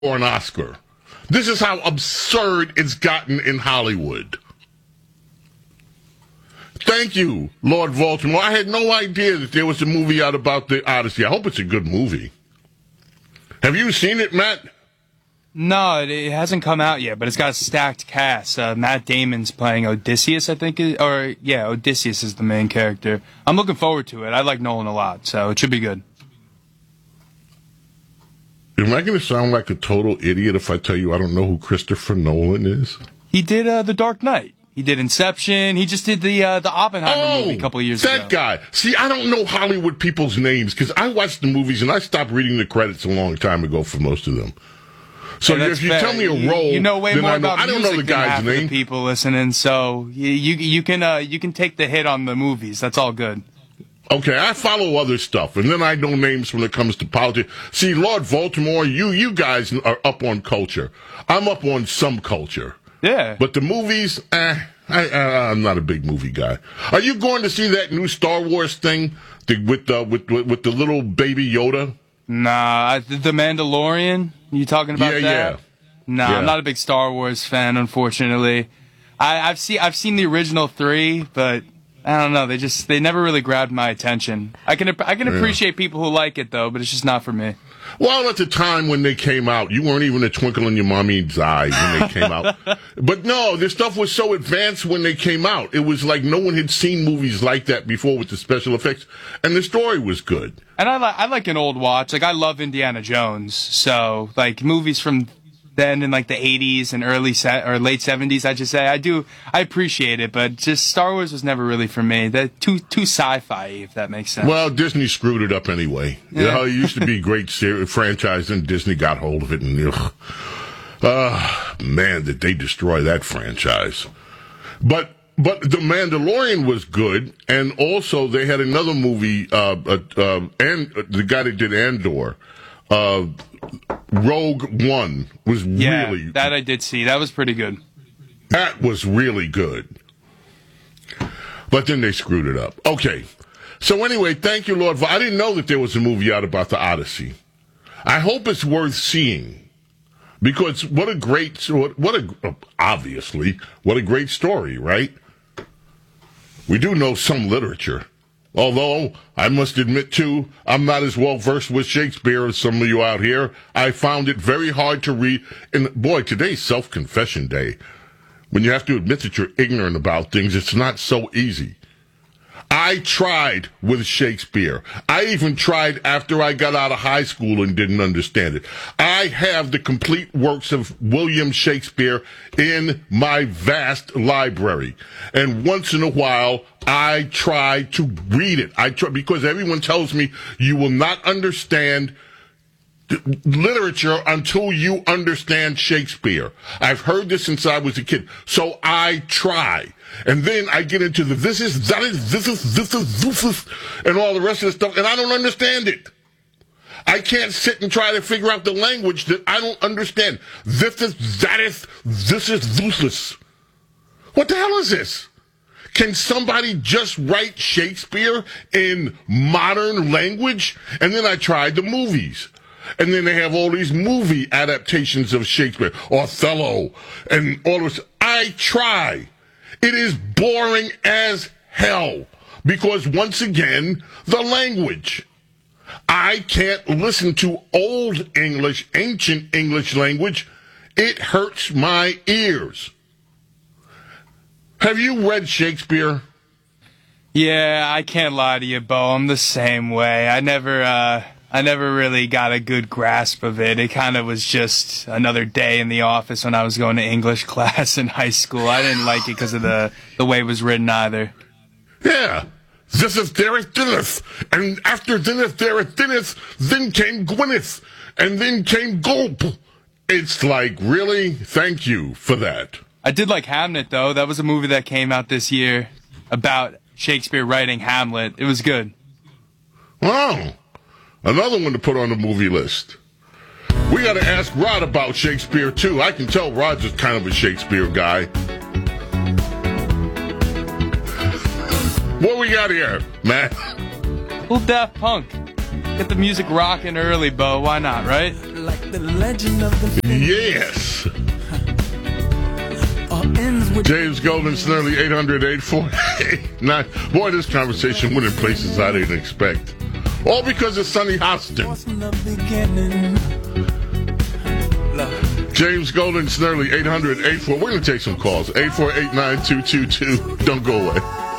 for an Oscar. This is how absurd it's gotten in Hollywood. Thank you, Lord Baltimore. I had no idea that there was a movie out about the Odyssey. I hope it's a good movie. Have you seen it, Matt? No, it hasn't come out yet, but it's got a stacked cast. Matt Damon's playing Odysseus, I think. Odysseus is the main character. I'm looking forward to it. I like Nolan a lot, so it should be good. Am I going to sound like a total idiot if I tell you I don't know who Christopher Nolan is? He did The Dark Knight. He did Inception. He just did the Oppenheimer movie a couple of years ago. That guy. See, I don't know Hollywood people's names because I watched the movies and I stopped reading the credits a long time ago for most of them. So if you tell me a role, you know way more about I don't know the guy's name. The people listening, so you can take the hit on the movies. That's all good. Okay, I follow other stuff, and then I know names when it comes to politics. See, Lord Baltimore, you guys are up on culture. I'm up on some culture. Yeah. But the movies, I'm not a big movie guy. Are you going to see that new Star Wars thing with the little baby Yoda? Nah, The Mandalorian. You talking about that? Yeah. Nah, yeah. I'm not a big Star Wars fan, unfortunately. I've seen the original 3, but I don't know. They never really grabbed my attention. I can appreciate people who like it though, but it's just not for me. Well, at the time when they came out, you weren't even a twinkle in your mommy's eye when they came out. But no, this stuff was so advanced when they came out. It was like no one had seen movies like that before with the special effects, and the story was good. And I like an old watch. Like I love Indiana Jones, so like movies from then in like the 80s and late 70s, I should say. I appreciate it, but just Star Wars was never really for me. That too sci-fi, if that makes sense. Well, Disney screwed it up anyway. Yeah. You know, it used to be a great franchise, and Disney got hold of it, and man, did they destroy that franchise. But The Mandalorian was good, and also they had another movie, and the guy that did Andor, Rogue One was really... that I did see. That was pretty good. That was really good. But then they screwed it up. Okay. So anyway, thank you, Lord. I didn't know that there was a movie out about the Odyssey. I hope it's worth seeing. Because obviously, what a great story, right? We do know some literature. Although, I must admit, too, I'm not as well-versed with Shakespeare as some of you out here. I found it very hard to read. And, boy, today's self-confession day. When you have to admit that you're ignorant about things, it's not so easy. I tried with Shakespeare. I even tried after I got out of high school and didn't understand it. I have the complete works of William Shakespeare in my vast library. And once in a while, I try to read it. Because everyone tells me you will not understand literature until you understand Shakespeare. I've heard this since I was a kid. So I try. And then I get into this is, and all the rest of the stuff, and I don't understand it. I can't sit and try to figure out the language that I don't understand. This is. What the hell is this? Can somebody just write Shakespeare in modern language? And then I tried the movies. And then they have all these movie adaptations of Shakespeare, Othello, and all this. I try. It is boring as hell because, once again, the language. I can't listen to old English, ancient English language. It hurts my ears. Have you read Shakespeare? Yeah, I can't lie to you, Bo. I'm the same way. I never really got a good grasp of it. It kind of was just another day in the office when I was going to English class in high school. I didn't like it because of the way it was written either. Yeah. This is Derek Dinneth. And after Dinneth, Derek Dinneth, then came Gwyneth. And then came Gulp. It's like, really? Thank you for that. I did like Hamlet, though. That was a movie that came out this year about Shakespeare writing Hamlet. It was good. Wow. Another one to put on the movie list. We got to ask Rod about Shakespeare, too. I can tell Rod's is kind of a Shakespeare guy. What we got here, Matt? Little Daft Punk. Get the music rocking early, Bo. Why not, right? Like the legend of the Yes. James Golden, Snurley, 800-848-9. Boy, this conversation went in places I didn't expect. All because of Sonny Hostin. James Golden, Snurley, 800-848. We're going to take some calls. 848-9222. Don't go away.